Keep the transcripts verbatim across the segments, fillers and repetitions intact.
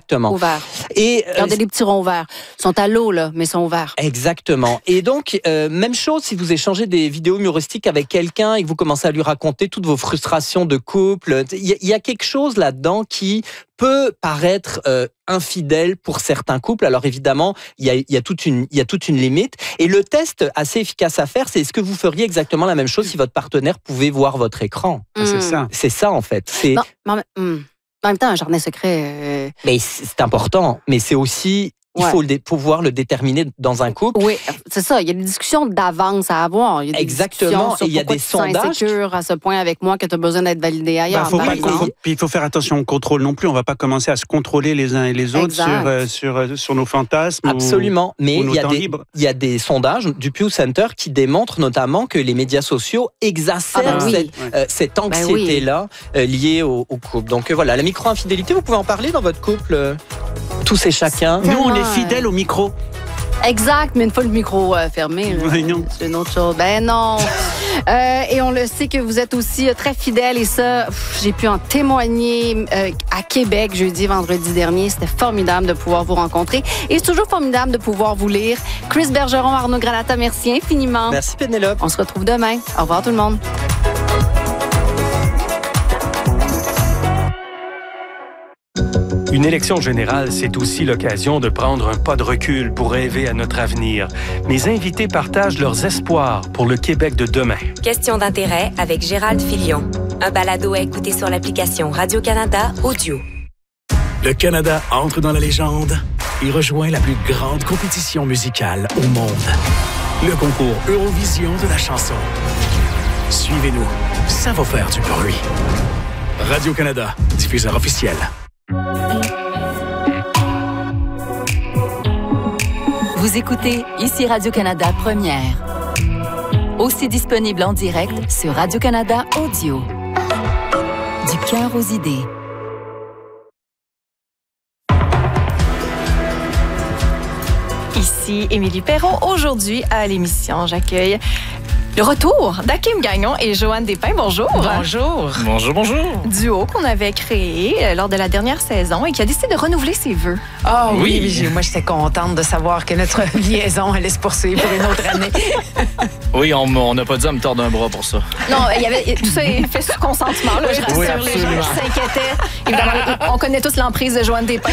Exactement. Ouverts. Et euh, regardez les petits ronds verts. Ils sont à l'eau, là, mais ils sont ouverts. Exactement. Et donc, euh, même chose si vous échangez des vidéos humoristiques avec quelqu'un et que vous commencez à lui raconter toutes vos frustrations de couple. Il y, y a quelque chose là-dedans qui peut paraître euh, infidèle pour certains couples. Alors évidemment, il y a, y a toute une, il y a toute une limite. Et le test assez efficace à faire, c'est est-ce que vous feriez exactement la même chose si votre partenaire pouvait voir votre écran? Mmh. C'est ça. C'est ça en fait. C'est... Non, mais en, hmm. en même temps, un jardin secret. Euh... Mais c'est important. Mais c'est aussi il Ouais. faut le dé- pouvoir le déterminer dans un couple. Oui, c'est ça. Il y a des discussions d'avance à avoir. Il y a des Exactement. discussions sur Et il y a pourquoi des tu te sens sondages. insécure à ce point avec moi que tu as besoin d'être validé ailleurs. Bah, faut par pas exemple. qu'on- puis il faut faire attention au contrôle non plus. On ne va pas commencer à se contrôler les uns et les autres sur, Exact. euh, sur, euh, sur nos fantasmes. Absolument. Ou, Mais ou il nos y, a temps des, libres. il y a des sondages du Pew Center qui démontrent notamment que les médias sociaux exacerbent Ah ben oui. cette, euh, cette anxiété-là euh, liée au, au couple. Donc euh, voilà, la micro-infidélité, vous pouvez en parler dans votre couple, euh, tous et chacun. Nous, on Tellement, est fidèles au micro. Exact, mais une fois le micro euh, fermé, là, Ouais, non. c'est une autre chose. Ben non. Euh, et on le sait que vous êtes aussi euh, très fidèles et ça, pff, j'ai pu en témoigner euh, à Québec jeudi, vendredi dernier. C'était formidable de pouvoir vous rencontrer et c'est toujours formidable de pouvoir vous lire. Chris Bergeron, Arnaud Granata, merci infiniment. Merci Pénélope. On se retrouve demain. Au revoir tout le monde. Une élection générale, c'est aussi l'occasion de prendre un pas de recul pour rêver à notre avenir. Mes invités partagent leurs espoirs pour le Québec de demain. Question d'intérêt avec Gérald Filion. Un balado à écouter sur l'application Radio-Canada Audio. Le Canada entre dans la légende et rejoint la plus grande compétition musicale au monde. Le concours Eurovision de la chanson. Suivez-nous, ça va faire du bruit. Radio-Canada, diffuseur officiel. Vous écoutez ici Radio-Canada Première. Aussi disponible en direct sur Radio-Canada Audio. Du cœur aux idées. Ici Émilie Perron. Aujourd'hui, à l'émission, j'accueille le retour d'Hakim Gagnon et Joanne Despins. Bonjour. Bonjour. Bonjour, bonjour. Duo qu'on avait créé euh, lors de la dernière saison et qui a décidé de renouveler ses vœux. Ah oui, Oui. oui, j'ai- moi j'étais contente de savoir que notre liaison allait se poursuivre pour une autre année. Oui, on on n'a pas dit à me tordre un bras pour ça. Non, il y avait tout ça est fait sous consentement. Là, je rassure Oui, les gens absolument. qui s'inquiétaient. Évidemment, on connaît tous l'emprise de Joanne Despins.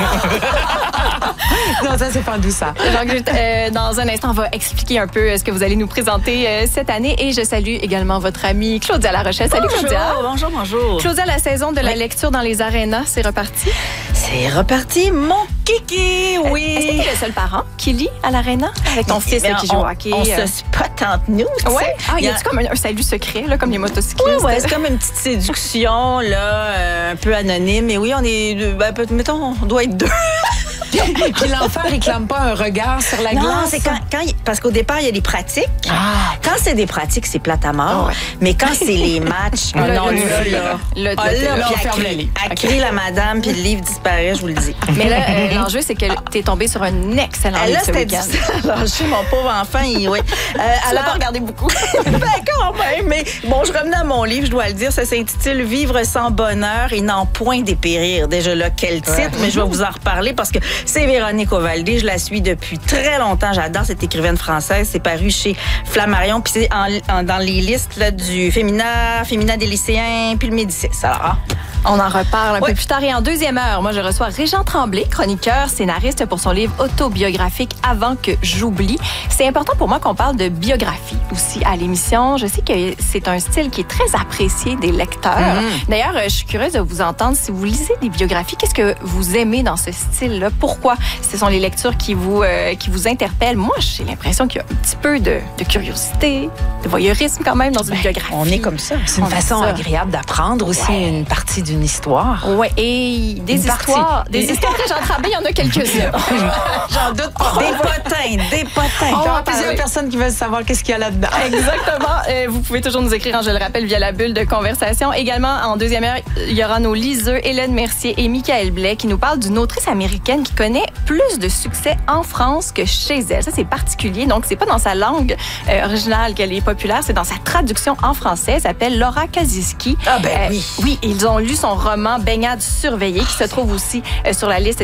Non, ça c'est pas d'où ça. Donc, euh, dans un instant, on va expliquer un peu euh, ce que vous allez nous présenter euh, cette année. Et je salue également votre amie Claudia Larochelle. Salut Bonjour, Claudia. bonjour, bonjour. Claudia, la saison de la Oui. lecture dans les arénas, c'est reparti. C'est reparti, mon kiki, oui. Est-ce que tu es le seul parent qui lit à l'aréna avec ton fils Ben, là, qui joue on, au hockey? on euh? se spot entre nous, tu sais. Ouais. Ah, y Il y a- a-tu comme un, un salut secret, là, comme les motocyclistes? Oui, ouais, c'est comme une petite séduction, là, euh, un peu anonyme. Mais oui, on est, deux- ben, peut- mettons, on doit être deux. Puis l'enfant réclame pas un regard sur la Non, glace. c'est quand, quand il- parce qu'au départ, il y a des pratiques. Ah, Quand c'est des pratiques, c'est plate à mort. Ah ouais. Mais quand c'est les matchs, Là, non, là, là, là, là. là, Ah, là, là, là, puis on elle ferme le crie- lit. elle Ok. crie la madame, puis le livre disparaît, je vous le dis. Mais là, euh, l'enjeu, c'est que tu es tombé sur un excellent Ah, livre là, ce c'était week-end. difficile. Alors, je suis mon pauvre enfant, il, oui. Euh, Tu l'as pas regardé beaucoup. ben, quand même. Mais bon, je revenais à mon livre, je dois le dire. Ça s'intitule Vivre sans bonheur et n'en point dépérir. Déjà là, quel titre, Ouais. mais je vais vous en reparler parce que c'est Véronique Ovaldé. Je la suis depuis très longtemps. J'adore cette écrivaine française. C'est paru chez Flammarion. Puis c'est en, en- dans les listes là, du Fémina, Fémina des lycéens, puis le Médicis. Alors, hein? On en reparle un Oui. peu plus tard. Et en deuxième heure, moi, je reçois Régent Tremblay, chroniqueur, scénariste pour son livre autobiographique Avant que j'oublie. C'est important pour moi qu'on parle de biographie aussi à l'émission. Je sais que c'est un style qui est très apprécié des lecteurs. Mm-hmm. D'ailleurs, je suis curieuse de vous entendre. Si vous lisez des biographies, qu'est-ce que vous aimez dans ce style-là? Pourquoi ce sont les lectures qui vous, euh, qui vous interpellent? Moi, j'ai l'impression qu'il y a un petit peu de, de curiosité, de voyeurisme quand même dans une biographie. On est comme ça. c'est une On a façon ça. agréable d'apprendre aussi Ouais. une partie d'une histoire. Ouais, et des Une histoires, partie. des histoires de Jean Tremblay, il y en a quelques-unes. J'en doute pas. Des potins, des potins. Il y On va aura plusieurs parler. personnes qui veulent savoir qu'est-ce qu'il y a là-dedans. Exactement. Euh, vous pouvez toujours nous écrire, hein, je le rappelle, via la bulle de conversation. Également, en deuxième heure, il y aura nos liseux, Hélène Mercier et Michael Blais, qui nous parlent d'une autrice américaine qui connaît plus de succès en France que chez elle. Ça, c'est particulier. Donc, c'est pas dans sa langue euh, originale qu'elle est populaire, c'est dans sa traduction en français. Elle s'appelle Laura Kaziski. Ah ben oui. Oui, ils ont lu son roman Baignade surveillée, qui se trouve aussi euh, sur la liste